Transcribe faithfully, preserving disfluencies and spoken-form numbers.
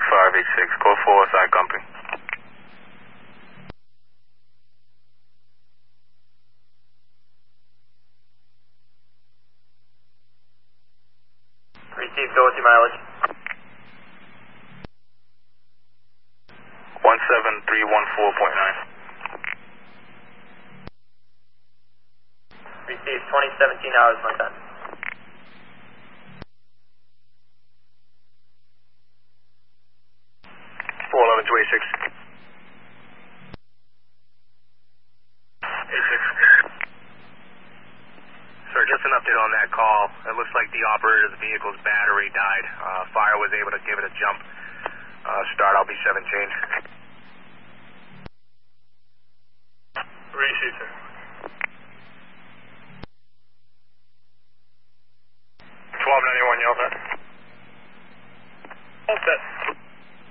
five eight six, code four, side company. Receive, go with your mileage. one seven three one four point nine. Receive, twenty seventeen hours, my time. four eleven two eight six. eight six. Sir, just an update on that call. It looks like the operator of the vehicle's battery died. Uh, fire was able to give it a jump. Uh, start, I'll be seven change. Receive, sir. twelve ninety-one, y'all set. All set.